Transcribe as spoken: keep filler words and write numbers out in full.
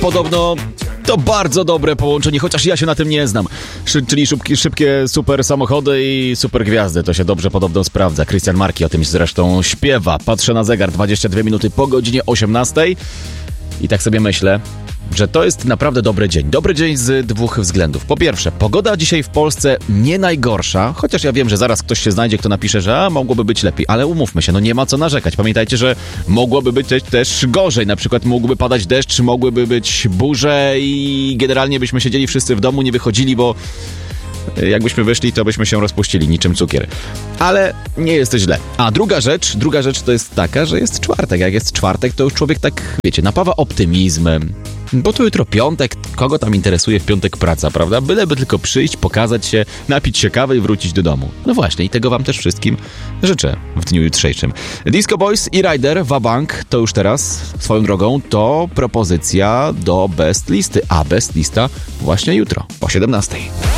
podobno to bardzo dobre połączenie, chociaż ja się na tym nie znam. Szy- czyli szybkie, szybkie super samochody i super gwiazdy. To się dobrze podobno sprawdza. Krystian Marki o tym zresztą śpiewa. Patrzę na zegar, dwadzieścia dwie minuty po godzinie osiemnastej i tak sobie myślę, że to jest naprawdę dobry dzień. Dobry dzień z dwóch względów. Po pierwsze, pogoda dzisiaj w Polsce nie najgorsza, chociaż ja wiem, że zaraz ktoś się znajdzie, kto napisze, że a, mogłoby być lepiej, ale umówmy się, no nie ma co narzekać. Pamiętajcie, że mogłoby być też, też gorzej. Na przykład mógłby padać deszcz, mogłyby być burze i generalnie byśmy siedzieli wszyscy w domu, nie wychodzili, bo jakbyśmy wyszli, to byśmy się rozpuścili niczym cukier. Ale nie jest źle. A druga rzecz, druga rzecz to jest taka, że jest czwartek. Jak jest czwartek, to już człowiek tak, wiecie, napawa optymizmem. Bo to jutro piątek, kogo tam interesuje w piątek praca, prawda? Byleby tylko przyjść, pokazać się, napić się kawy i wrócić do domu. No właśnie, i tego wam też wszystkim życzę w dniu jutrzejszym. Disco Boys i Rider, Wabank, to już teraz, swoją drogą, to propozycja do Best Listy. A Best Lista właśnie jutro, po siedemnastej.